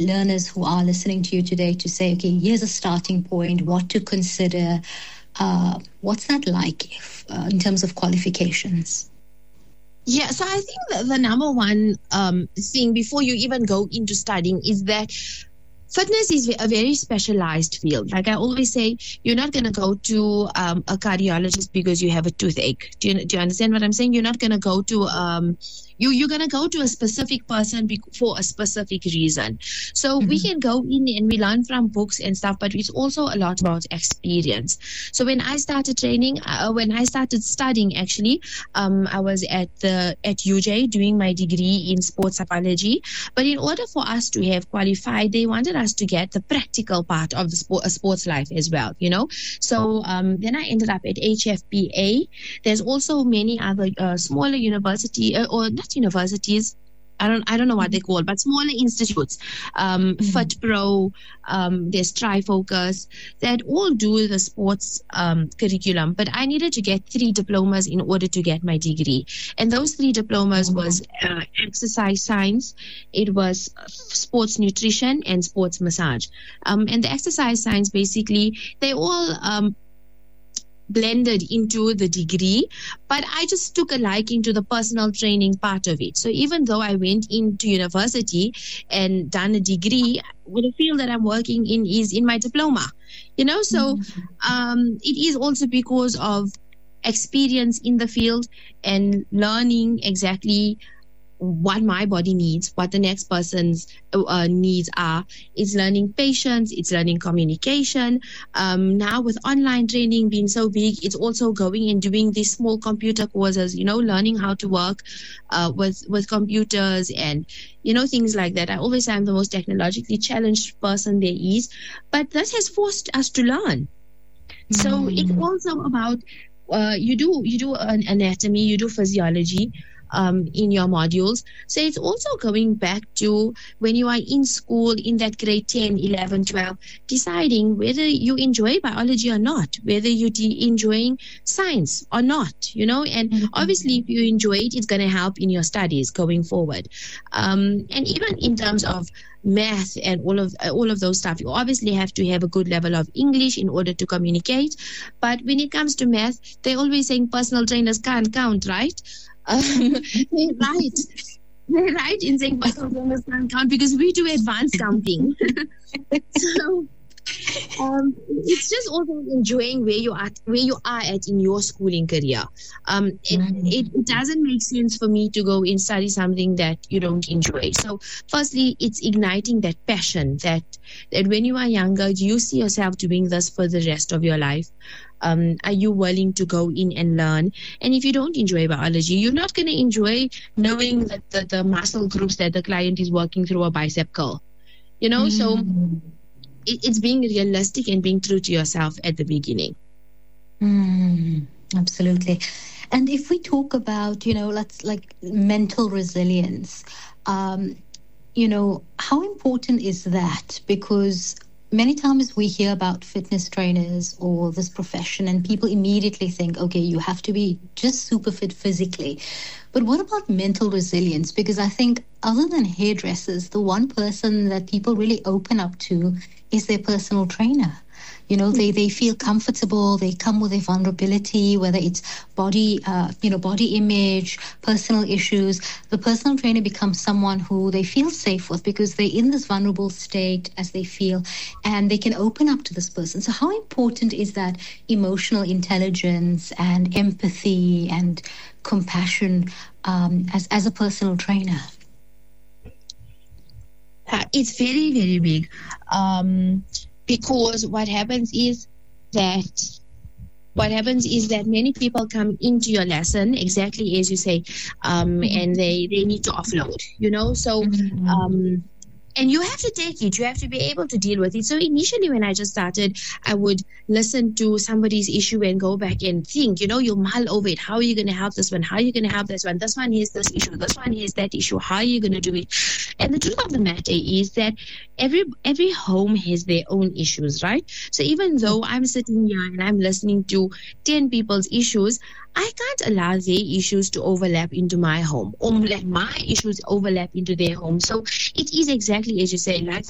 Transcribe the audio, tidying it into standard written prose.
learners who are listening to you today to say, okay, here's a starting point, what to consider. What's that like in terms of qualifications? Yeah, so I think the number one thing before you even go into studying is that fitness is a very specialized field. Like I always say, you're not going to go to a cardiologist because you have a toothache. Do you understand what I'm saying? You're not going to go to you're going to go to a specific person for a specific reason. So we can go in and we learn from books and stuff, but it's also a lot about experience. So when I started training, when I started studying, actually, I was at UJ doing my degree in sports psychology. But in order for us to have qualified, they wanted us to get the practical part of the sports life as well, you know. So then I ended up at HFPA. There's also many other smaller or not universities, I don't know what they call, but smaller institutes, FitPro, there's TriFocus, that all do the sports curriculum. But I needed to get 3 diplomas in order to get my degree. And those 3 diplomas was exercise science, it was sports nutrition, and sports massage. And the exercise science, basically, they all blended into the degree, but I just took a liking to the personal training part of it. So even though I went into university and done a degree, the field that I'm working in is in my diploma, you know. So it is also because of experience in the field and learning exactly what my body needs, what the next person's needs are. It's learning patience, it's learning communication. Now with online training being so big, it's also going and doing these small computer courses, you know, learning how to work with computers and, you know, things like that. I always say I'm the most technologically challenged person there is, but that has forced us to learn. So it's also about, you do an anatomy, you do physiology, in your modules. So it's also going back to when you are in school in that grade 10, 11, 12, deciding whether you enjoy biology or not, whether you're enjoying science or not, you know. And obviously if you enjoy it, it's going to help in your studies going forward. And even in terms of math and all of those stuff, you obviously have to have a good level of English in order to communicate. But when it comes to math, they're always saying personal trainers can't count, right? They're right in saying personal trainers can't count because we do advanced counting. So it's just also enjoying where you are at in your schooling career. It doesn't make sense for me to go and study something that you don't enjoy. So firstly, it's igniting that passion that when you are younger, do you see yourself doing this for the rest of your life? Are you willing to go in and learn? And if you don't enjoy biology, you're not going to enjoy knowing that the muscle groups that the client is working through a bicep curl, you know. So it's being realistic and being true to yourself at the beginning. Absolutely. And if we talk about, you know, let's like mental resilience, you know, how important is that? Because many times we hear about fitness trainers or this profession and people immediately think, okay, you have to be just super fit physically. But what about mental resilience? Because I think other than hairdressers, the one person that people really open up to is their personal trainer. You know, they feel comfortable, they come with a vulnerability, whether it's body image, personal issues. The personal trainer becomes someone who they feel safe with because they're in this vulnerable state as they feel, and they can open up to this person. So how important is that emotional intelligence and empathy and compassion as a personal trainer? It's very, very big. Because what happens is that many people come into your lesson, exactly as you say, and they need to offload, you know. So and you have to take it. You have to be able to deal with it. So initially when I just started, I would listen to somebody's issue and go back and think, you know, you mull over it. How are you going to help this one? How are you going to help this one? This one has this issue. This one has that issue. How are you going to do it? And the truth of the matter is that every home has their own issues, right? So even though I'm sitting here and I'm listening to 10 people's issues, I can't allow their issues to overlap into my home or let my issues overlap into their home. So it is exactly as you say, like